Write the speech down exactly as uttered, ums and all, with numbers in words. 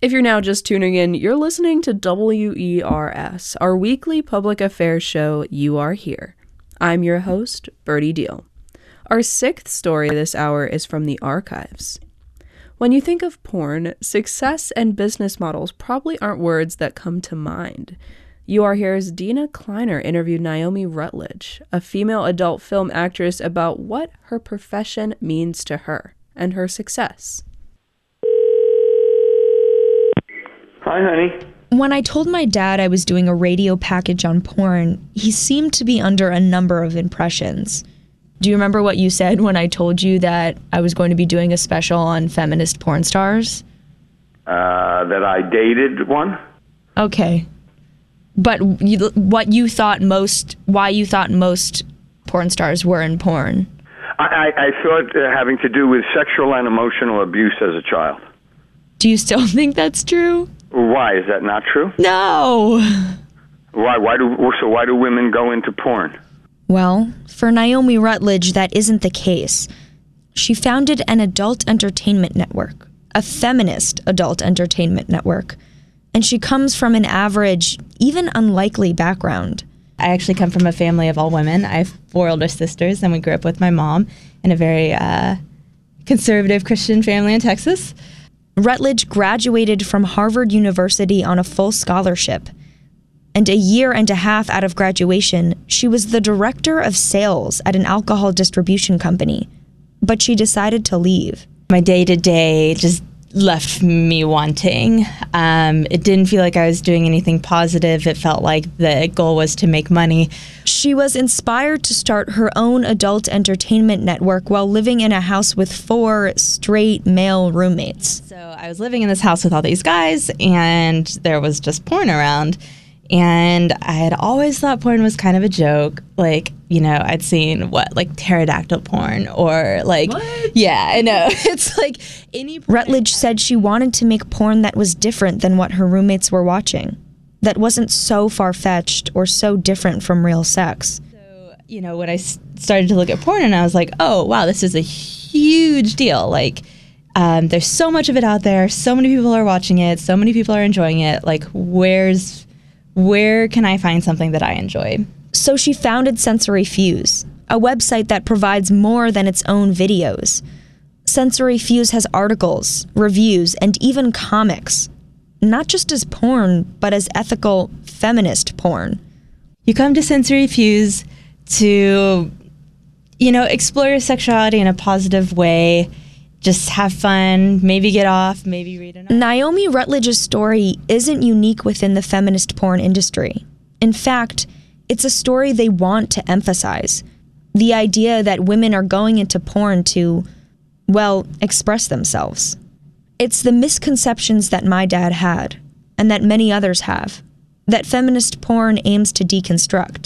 If you're now just tuning in, you're listening to W E R S, our weekly public affairs show, You Are Here. I'm your host, Birdie Deal. Our sixth story this hour is from the archives. When you think of porn, success and business models probably aren't words that come to mind. You Are Here's Dina Kleiner interviewed Naomi Rutledge, a female adult film actress, about what her profession means to her and her success. Hi, honey. When I told my dad I was doing a radio package on porn, he seemed to be under a number of impressions. Do you remember what you said when I told you that I was going to be doing a special on feminist porn stars? Uh, that I dated one? Okay. But you, what you thought most, why you thought most porn stars were in porn? I, I, I thought uh, having to do with sexual and emotional abuse as a child. Do you still think that's true? Why? Is that not true? No. Why? Why do so? Why do women go into porn? Well, for Naomi Rutledge, that isn't the case. She founded an adult entertainment network, a feminist adult entertainment network, and she comes from an average, even unlikely background. I actually come from a family of all women. I have four older sisters, and we grew up with my mom in a very uh, conservative Christian family in Texas. Rutledge graduated from Harvard University on a full scholarship. And a year and a half out of graduation, she was the director of sales at an alcohol distribution company. But she decided to leave. My day-to-day just left me wanting. Um, it didn't feel like I was doing anything positive. It felt like the goal was to make money. She was inspired to start her own adult entertainment network while living in a house with four straight male roommates. So I was living in this house with all these guys, and there was just porn around. And I had always thought porn was kind of a joke. Like, you know, I'd seen, what, like pterodactyl porn or like... What? Yeah, I know. It's like any... Rutledge said she wanted to make porn that was different than what her roommates were watching. That wasn't so far-fetched or so different from real sex. So, you know, when I s- started to look at porn, and I was like, oh, wow, this is a huge deal. Like, um, there's so much of it out there. So many people are watching it. So many people are enjoying it. Like, where's... Where can I find something that I enjoy? So she founded Sensory Fuse, a website that provides more than its own videos. Sensory Fuse has articles, reviews, and even comics. Not just as porn, but as ethical, feminist porn. You come to Sensory Fuse to, you know, explore your sexuality in a positive way. Just have fun, maybe get off, maybe read an article. Naomi Rutledge's story isn't unique within the feminist porn industry. In fact, it's a story they want to emphasize. The idea that women are going into porn to, well, express themselves. It's the misconceptions that my dad had, and that many others have, that feminist porn aims to deconstruct.